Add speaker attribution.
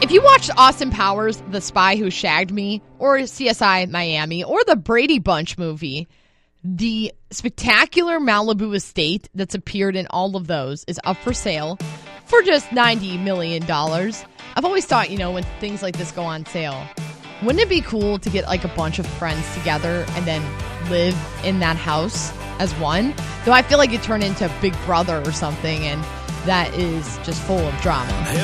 Speaker 1: If you watched Austin Powers, The Spy Who Shagged Me, or CSI Miami, or the Brady Bunch movie, the spectacular Malibu estate that's appeared in all of those is up for sale for just $90 million. I've always thought, when things like this go on sale, wouldn't it be cool to get like a bunch of friends together and then live in that house as one? Though I feel like you turn into Big Brother or something, and that is just full of drama.